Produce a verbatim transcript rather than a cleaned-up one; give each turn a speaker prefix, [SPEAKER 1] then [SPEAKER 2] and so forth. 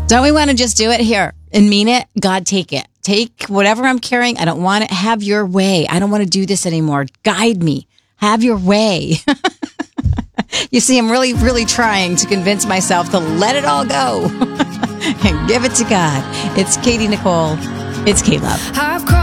[SPEAKER 1] Don't we want to just do it here and mean it? God, take it. Take whatever I'm carrying. I don't want it. Have your way. I don't want to do this anymore. Guide me. Have your way. You see, I'm really, really trying to convince myself to let it all go and give it to God. It's Katie Nicole. It's K-Love.